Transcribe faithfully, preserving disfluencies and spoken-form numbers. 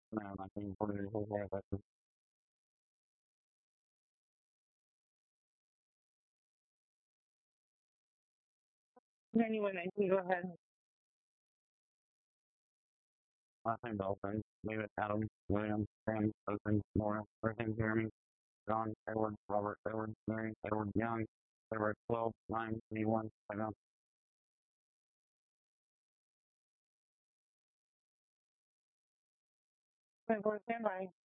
No, nineteen forty. Anyone, I can go ahead. Last name Dolphin, David, Adam, William, Sam, Ocean, Nora, Griffin, Jeremy, John, Edward, Robert, Edward, Mary, Edward, Young, Edward, twelve, nine, eighty-one, seven. Stand by.